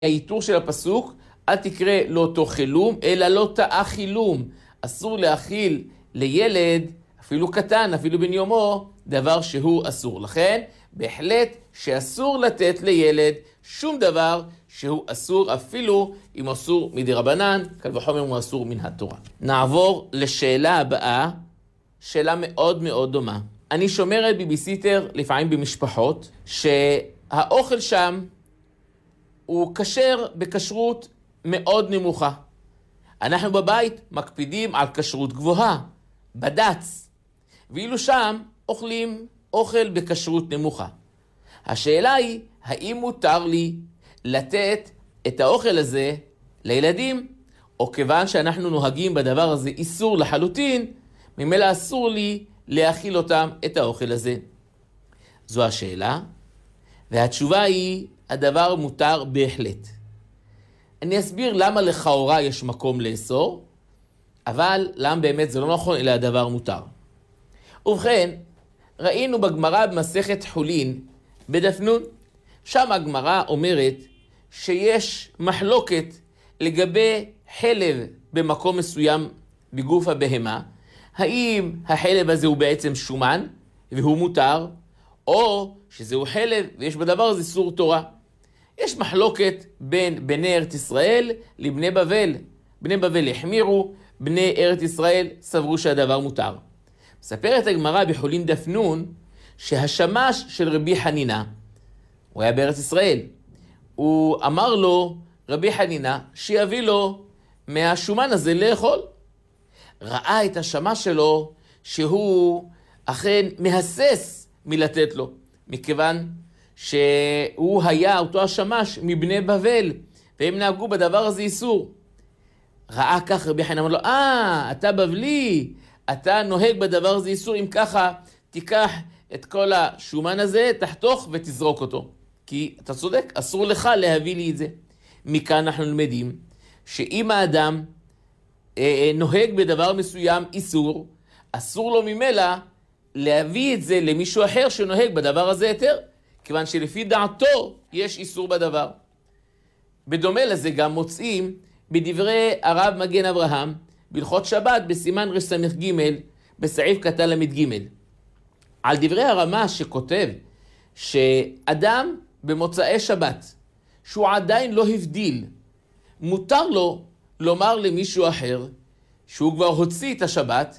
העיטור של הפסוק, אל תקרא לא תאכלום, אלא לא תאכילום. אסור להאכיל לילד, אפילו קטן, אפילו בן יומו, דבר שהוא אסור. לכן, בהחלט שאסור לתת לילד שום דבר שהוא אסור, אפילו אם אסור מדרבנן, קל וחומר הוא אסור מן התורה. נעבור לשאלה הבאה, שאלה מאוד מאוד דומה. אני שומרת ביביסיטר לפעמים במשפחות, שהאוכל שם הוא כשר בכשרות מאוד נמוכה. אנחנו בבית מקפידים על כשרות גבוהה, בד"ץ, ואילו שם אוכלים אוכל בכשרות נמוכה. השאלה היא, האם מותר לי לתת את האוכל הזה לילדים, או כיוון שאנחנו נוהגים בדבר הזה איסור לחלוטין, ממילא אסור לי להאכיל אותם את האוכל הזה. זו השאלה, והתשובה היא, הדבר מותר בהחלט. אני אסביר למה לכאורה יש מקום לאסור, אבל למה באמת זה לא נכון, אלא הדבר מותר. ובכן, ראינו בגמרא במסכת חולין, בדף נון, שם הגמרא אומרת שיש מחלוקת לגבי חלב במקום מסוים בגוף הבהמה, האם החלב הזה הוא בעצם שומן והוא מותר, או שזהו חלב ויש בדבר הזה איסור תורה. יש מחלוקת בין בני ארץ ישראל לבני בבל. בני בבל החמירו, בני ארץ ישראל סברו שהדבר מותר. מספרת הגמרא בחולין דף נון שהשמש של רבי חנינה, הוא היה בארץ ישראל, הוא אמר לו רבי חנינה שיביא לו מהשומן הזה לאכול. ראה את השמש שלו שהוא אכן מהסס מלתת לו, מכיוון שהוא היה אותו השמש מבני בבל, והם נהגו בדבר הזה איסור. ראה כך רבי חנינה, אמר לו, אתה בבלי, אתה נוהג בדבר הזה איסור, אם ככה תיקח את כל השומן הזה, תחתוך ותזרוק אותו. כי אתה צודק, אסור לך להביא לי את זה. מכאן אנחנו למדים שאם האדם נוהג בדבר מסוים איסור, אסור לו ממילא להביא את זה למישהו אחר שנוהג בדבר הזה יותר, כיוון שלפי דעתו יש איסור בדבר. בדומה לזה גם מוצאים בדברי הרב מגן אברהם, בהלכות שבת בסימן רס"ג, בסעיף קטן למ"ג. על דברי הרמה שכותב שאדם במוצאי שבת, שהוא עדיין לא הבדיל, מותר לו לומר למישהו אחר, שהוא כבר הוציא את השבת,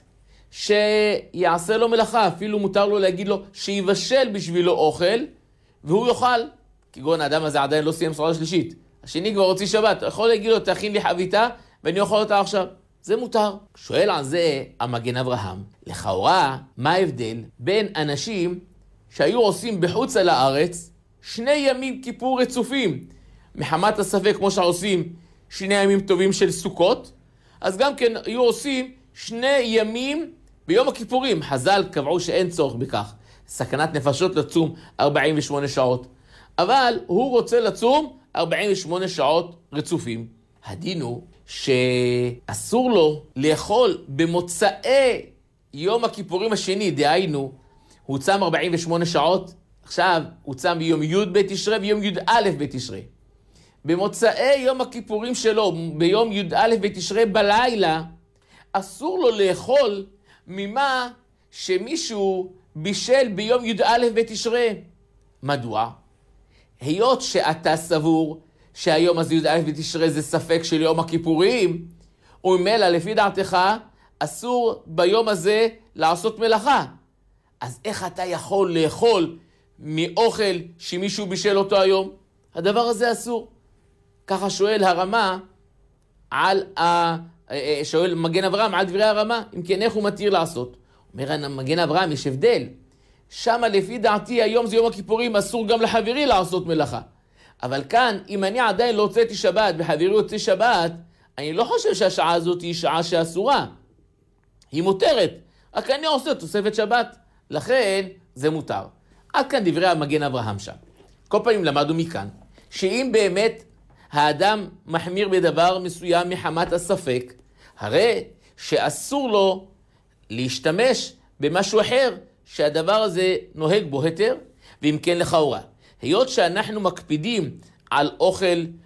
שיעשה לו מלאכה, אפילו מותר לו להגיד לו שיבשל בשבילו אוכל, והוא יאכל, כגון האדם הזה עדיין לא סיים סעודה שלישית. השני כבר הוציא שבת, יכול להגיד לו תכין לי חביתה ואני אוכל אותה עכשיו. זה מותר. שואל על זה המגן אברהם, לכאורה מה ההבדל בין אנשים שהיו עושים בחוץ על הארץ 2 ימים כיפור רצופים, מחמת הספק כמו שעושים 2 ימים טובים של סוכות, אז גם כן היו עושים 2 ימים ביום הכיפורים. חז"ל קבעו שאין צורך בכך, סכנת נפשות לצום 48 שעות, אבל הוא רוצה לצום 48 שעות רצופים. הדין הוא שאסור לו לאכול במוצאי יום הכיפורים השני, דהיינו, הוא צם 48 שעות, עכשיו הוא צם ביום י' בתשרי ויום י"א בתשרי. במוצאי יום הכיפורים שלו, ביום י"א בתשרי בלילה, אסור לו לאכול ממה שמישהו בישל ביום י"א בתשרי. מדוע? היות שאתה סבור שהיום הזה י"א בתשרי זה ספק של יום הכיפורים, וממילא לפי דעתך אסור ביום הזה לעשות מלאכה. אז איך אתה יכול לאכול מאוכל שמישהו בישל אותו היום? הדבר הזה אסור. ככה שואל הרמה שואל מגן אברהם על דברי הרמה, אם כן איך הוא מתיר לעשות? אומר מגן אברהם, יש הבדל. שמה לפי דעתי היום זה יום הכיפורים, אסור גם לחברי לעשות מלאכה. אבל כאן, אם אני עדיין לא הוצאתי שבת וחברי הוציא שבת, אני לא חושב שהשעה הזאת היא שעה שאסורה. היא מותרת, רק אני עושה תוספת שבת. לכן זה מותר. עד כאן דברי המגן אברהם שם. כל פעמים למדנו מכאן, שאם באמת האדם מחמיר בדבר מסוים מחמת הספק, הרי שאסור לו להשתמש במשהו אחר שהדבר הזה נוהג בו היתר, ואם כן לכאורה. היות שאנחנו מקפידים על אוכל